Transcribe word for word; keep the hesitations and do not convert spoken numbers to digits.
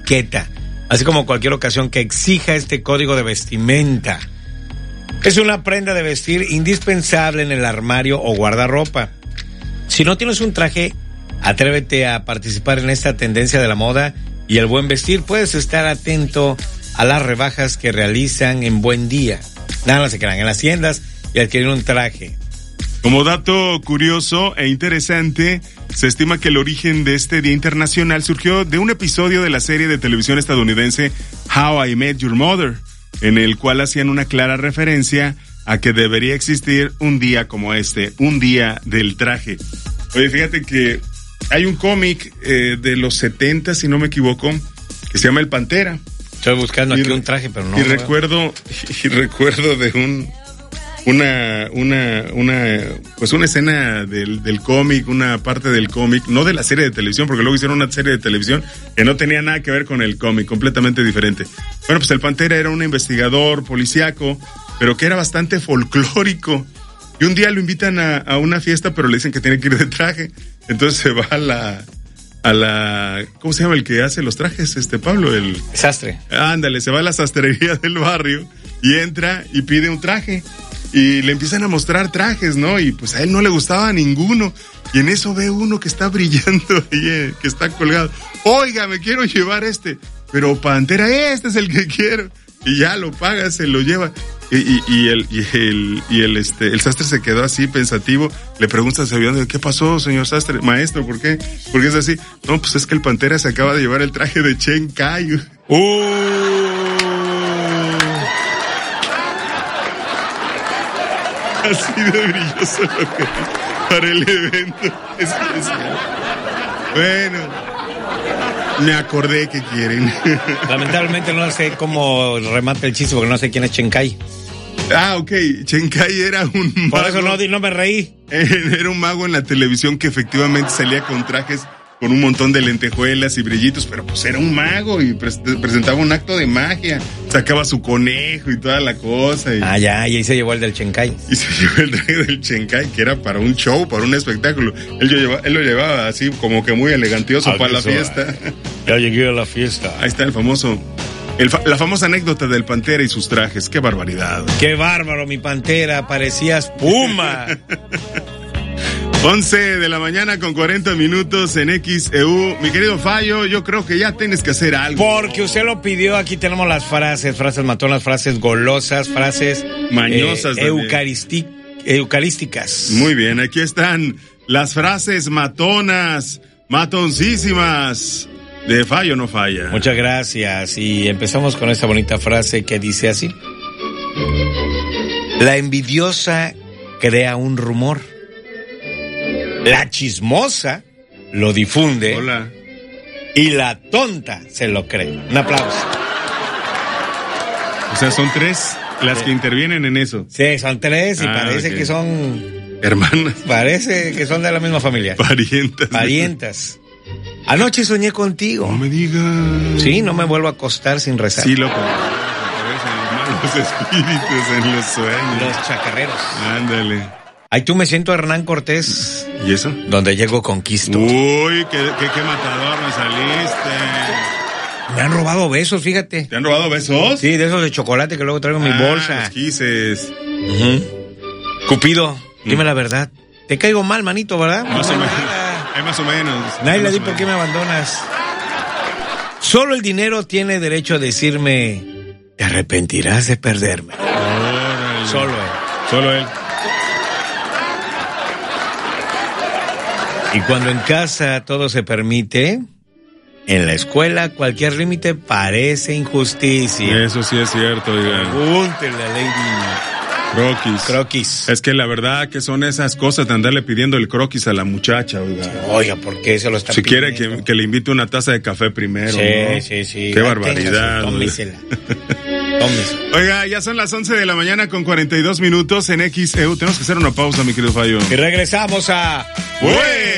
etiqueta, así como cualquier ocasión que exija este código de vestimenta. Es una prenda de vestir indispensable en el armario o guardarropa. Si no tienes un traje, atrévete a participar en esta tendencia de la moda y el buen vestir. Puedes estar atento a las rebajas que realizan en Buen Día. Nada más se quedan en las tiendas y adquirir un traje. Como dato curioso e interesante, se estima que el origen de este Día Internacional surgió de un episodio de la serie de televisión estadounidense How I Met Your Mother, en el cual hacían una clara referencia a que debería existir un día como este, un día del traje. Oye, fíjate que hay un cómic eh, de los setenta, si no me equivoco, que se llama El Pantera. Estoy buscando y, aquí un traje, pero no. Y no recuerdo, y recuerdo de un, una, una, una, pues una escena del, del cómic, una parte del cómic, no de la serie de televisión, porque luego hicieron una serie de televisión que no tenía nada que ver con el cómic, completamente diferente. Bueno, pues el Pantera era un investigador policíaco, pero que era bastante folclórico. Y un día lo invitan a, a una fiesta, pero le dicen que tiene que ir de traje. Entonces se va a la, a la, ¿cómo se llama el que hace los trajes? Este, Pablo, el sastre. Ándale, se va a la sastrería del barrio y entra y pide un traje. Y le empiezan a mostrar trajes, ¿no? Y pues a él no le gustaba ninguno. Y en eso ve uno que está brillando ahí, eh, que está colgado. Oiga, me quiero llevar este. Pero Pantera, este es el que quiero. Y ya lo paga, se lo lleva. Y, y, y el, y el, y el, este, el sastre se quedó así pensativo. Le pregunta al servidor, ¿qué pasó, señor sastre? Maestro, ¿por qué? ¿Por qué es así? No, pues es que el Pantera se acaba de llevar el traje de Chen Kai. ¡Uh! Así de brilloso lo que para el evento especial. Bueno, me acordé que quieren. Lamentablemente no sé cómo remate el chiste porque no sé quién es Chen Kai. Ah, ok. Chen Kai era un mago. Por eso no, no me reí. Era un mago en la televisión que efectivamente salía con trajes con un montón de lentejuelas y brillitos, pero pues era un mago y pre- presentaba un acto de magia. Sacaba su conejo y toda la cosa. Y, ah, ya, y ahí se llevó el del Chen Kai. Y se llevó el traje del Chen Kai, que era para un show, para un espectáculo. Él, yo lleva, él lo llevaba así como que muy elegantioso ah, para la eso, fiesta. Ya llegué a la fiesta. Ahí está el famoso... El fa- la famosa anécdota del Pantera y sus trajes. ¡Qué barbaridad! ¡Qué bárbaro, mi Pantera! Parecías Puma. once de la mañana con cuarenta minutos en X E U. Mi querido Fallo, yo creo que ya tienes que hacer algo. Porque usted lo pidió, aquí tenemos las frases, frases matonas, frases golosas, frases mañosas, eh, eucaristi- eucarísticas. Muy bien, aquí están las frases matonas, matoncísimas de Fallo No Falla. Muchas gracias y empezamos con esta bonita frase que dice así: la envidiosa crea un rumor, la chismosa lo difunde. Hola. Y la tonta se lo cree. Un aplauso. O sea, son tres las sí. que intervienen en eso. Sí, son tres y ah, parece okay. que son... hermanas. Parece que son de la misma familia. Parientas. Parientas. Anoche soñé contigo. No me digas. Sí, no me vuelvo a acostar sin rezar. Sí, loco. Los espíritus en los sueños. Los chacarreros. Ándale. Ay, tú me siento Hernán Cortés. ¿Y eso? Donde llego conquisto. Uy, qué, qué, qué matador me saliste. Me han robado besos, fíjate. ¿Te han robado besos? Sí, de esos de chocolate que luego traigo en ah, mi bolsa. Los quises. Uh-huh. Cupido, mm. dime la verdad. Te caigo mal, manito, ¿verdad? Más o menos. Hay más o menos. Nadie le di por qué me abandonas. Solo el dinero tiene derecho a decirme, te arrepentirás de perderme. Órale. Solo él. Solo él. Y cuando en casa todo se permite, en la escuela cualquier límite parece injusticia. Eso sí es cierto, oigan. Pregúntele a Lady Croquis. Croquis. Es que la verdad que son esas cosas de andarle pidiendo el croquis a la muchacha, oiga. Oiga, ¿por qué se lo está si pidiendo? Si quiere que, que le invite una taza de café primero, sí, ¿no? Sí, sí, Qué barbaridad. Tómesela. Tómesela. Oiga, ya son las once de la mañana con cuarenta y dos minutos en X E U. Tenemos que hacer una pausa, mi querido Fallo. Y regresamos a... ¡Ué!